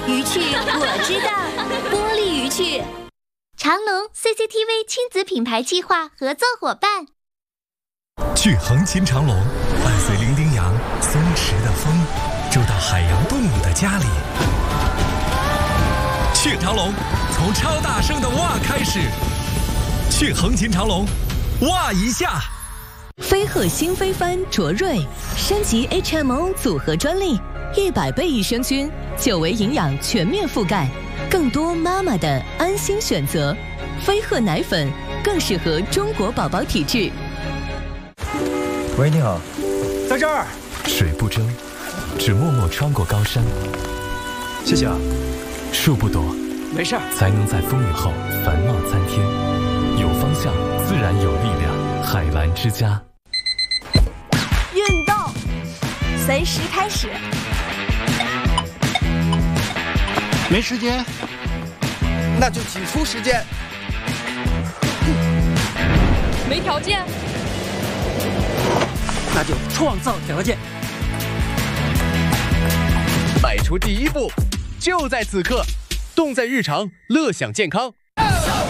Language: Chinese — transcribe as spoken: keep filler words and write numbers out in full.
鱼趣我知道，玻璃鱼趣。长隆 C C T V 亲子品牌计划合作伙伴。 去横琴长隆，伴随伶仃洋松弛的风，住到海洋动物的家里。去长隆，从超大声的哇开始。去横琴长隆，哇一下。 飞鹤新飞帆卓瑞升级 H M O 组合专利，一百倍益生菌，久维营养全面覆盖，更多妈妈的安心选择。飞鹤奶粉更适合中国宝宝体质。 喂，你好，在这儿。 水不争，只默默穿过高山。 谢谢啊。 树不躲， 没事， 才能在风雨后繁茂参天。有方向，自然有力量。海蓝之家。 运动，随时开始。 没时间， 那就挤出时间。 没条件， 那就创造条件。 迈出第一步，就在此刻，动在日常，乐享健康。